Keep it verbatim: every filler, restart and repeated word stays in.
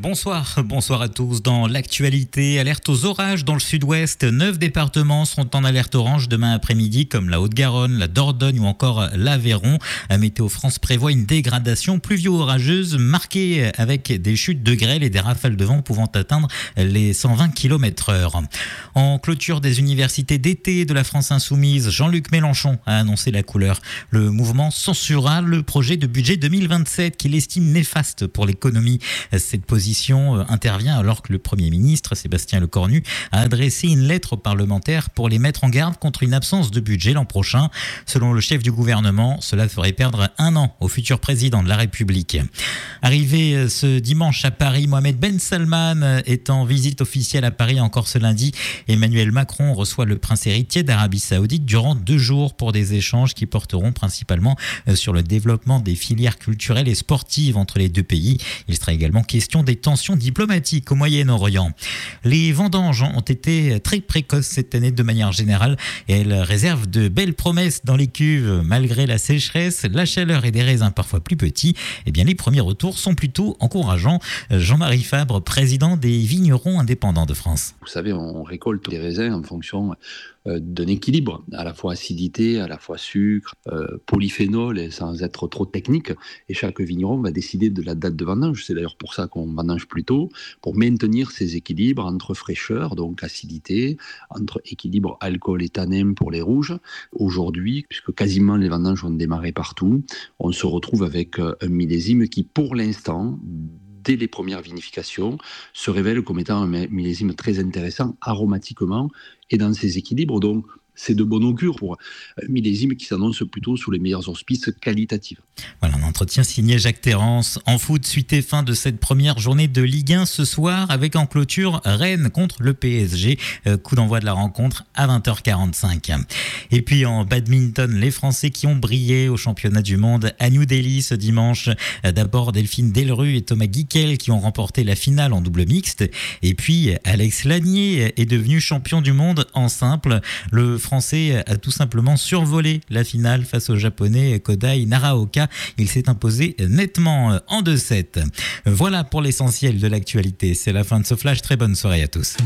Bonsoir, bonsoir à tous. Dans l'actualité, alerte aux orages dans le sud-ouest. Neuf départements seront en alerte orange demain après-midi, comme la Haute-Garonne, la Dordogne ou encore l'Aveyron. Météo France prévoit une dégradation pluvio-orageuse marquée avec des chutes de grêle et des rafales de vent pouvant atteindre les cent vingt kilomètres heure. En clôture des universités d'été de la France insoumise, Jean-Luc Mélenchon a annoncé la couleur. Le mouvement censurera le projet de budget deux mille vingt-sept qu'il estime néfaste pour l'économie. Cette position intervient alors que le Premier ministre, Sébastien Lecornu, a adressé une lettre aux parlementaires pour les mettre en garde contre une absence de budget l'an prochain. Selon le chef du gouvernement, cela ferait perdre un an au futur président de la République. Arrivé ce dimanche à Paris, Mohamed Ben Salman est en visite officielle à Paris encore ce lundi. Emmanuel Macron reçoit le prince héritier d'Arabie Saoudite durant deux jours pour des échanges qui porteront principalement sur le développement des filières culturelles et sportives entre les deux pays. Il sera également question des tensions diplomatiques au Moyen-Orient. Les vendanges ont été très précoces cette année de manière générale et elles réservent de belles promesses dans les cuves. Malgré la sécheresse, la chaleur et des raisins parfois plus petits, eh bien les premiers retours sont plutôt encourageants. Jean-Marie Fabre, président des vignerons indépendants de France. Vous savez, on récolte les raisins en fonction d'un équilibre, à la fois acidité, à la fois sucre, euh, polyphénol, sans être trop technique. Et chaque vigneron va décider de la date de vendange. C'est d'ailleurs pour ça qu'on vendange plus tôt, pour maintenir ces équilibres entre fraîcheur, donc acidité, entre équilibre alcool et tanin pour les rouges. Aujourd'hui, puisque quasiment les vendanges ont démarré partout, on se retrouve avec un millésime qui, pour l'instant, dès les premières vinifications, se révèle comme étant un millésime très intéressant aromatiquement et dans ses équilibres. Donc, c'est de bon augure pour un millésime qui s'annonce plutôt sous les meilleurs auspices qualitatifs. Voilà, un entretien signé Jacques Terrance. En foot, suite et fin de cette première journée de Ligue un ce soir, avec en clôture Rennes contre le P S G. Euh, coup d'envoi de la rencontre à vingt heures quarante-cinq. Et puis en badminton, les Français qui ont brillé au championnat du monde à New Delhi ce dimanche. D'abord Delphine Delru et Thomas Guiquel qui ont remporté la finale en double mixte. Et puis Alex Lanier est devenu champion du monde en simple. Le Français a tout simplement survolé la finale face au Japonais Kodai Naraoka. Il s'est imposé nettement en deux sept. Voilà pour l'essentiel de l'actualité. C'est la fin de ce flash. Très bonne soirée à tous.